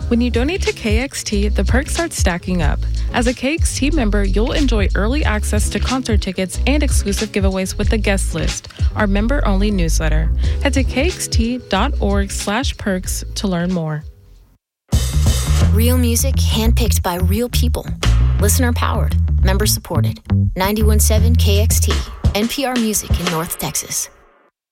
When you donate to KXT, the perks start stacking up. As a KXT member, you'll enjoy early access to concert tickets and exclusive giveaways with the guest list, our member-only newsletter. Head to kxt.org/perks to learn more. Real music handpicked by real people. Listener powered, member supported. 91.7 KXT, NPR Music in North Texas.